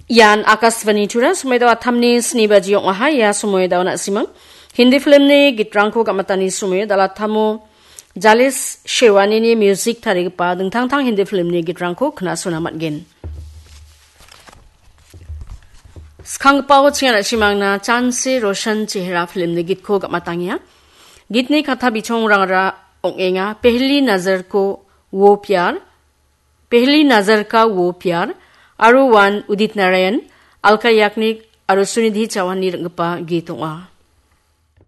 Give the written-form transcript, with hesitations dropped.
Yan Akasvani Tura Sumedawa Thamni Snibaji Ohaya Sumoeda na Simang Hindi film ni gitrangko kamatani Sumoy dala thamo Jalis Shewani ni music tarigpa dengtang Hindi film ni gitrangko kena sunamat gen. Skang pao chinga simang na Chansi Roshan Chehra film ni git ko kamatangya. Git ni katha bichong rangra ongenga pehli nazar ko wo pyar pehli nazar ka wo pyar Aru wan Udit Narayan, Alka Yaknik, Aru Sunidhi Chawani Rangpa Gitunga.